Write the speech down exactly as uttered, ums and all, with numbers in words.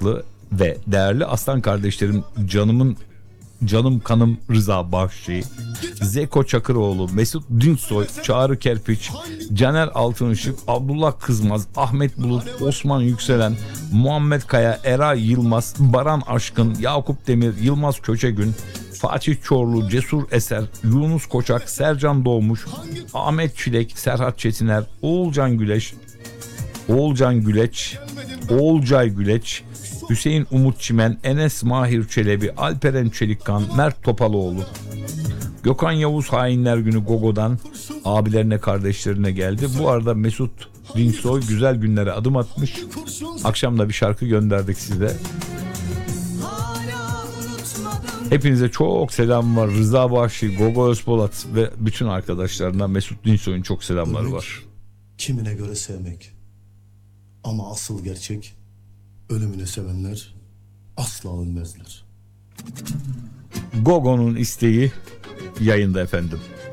Işıklı ve değerli aslan kardeşlerim canımın canım kanım Rıza Bahşi, Zeko Çakıroğlu, Mesut Dinsoy, Çağrı Kerpiç, Caner Altınışık, Abdullah Kızmaz, Ahmet Bulut, Osman Yükselen, Muhammed Kaya, Eray Yılmaz, Baran Aşkın, Yakup Demir, Yılmaz Köçegün, Fatih Çorlu, Cesur Eser, Yunus Koçak, Sercan Doğmuş, Ahmet Çilek, Serhat Çetiner, Oğulcan Güleç, Oğulcan Güleç, Oğulcay Güleç, Hüseyin Umut Çimen, Enes Mahir Çelebi, Alperen Çelikkan, Mert Topaloğlu, Gökhan Yavuz Hainler Günü Gogo'dan abilerine kardeşlerine geldi. Bu arada Mesut Dinsoy güzel günlere adım atmış. Akşam da bir şarkı gönderdik size. Hepinize çok selam var. Rıza Bahşi, Gogo Özpolat ve bütün arkadaşlarına Mesut Dinsoy'un çok selamları var. Kimine göre sevmek. Ama asıl gerçek, ölümünü sevenler asla ölmezler. Gogo'nun isteği yayında efendim.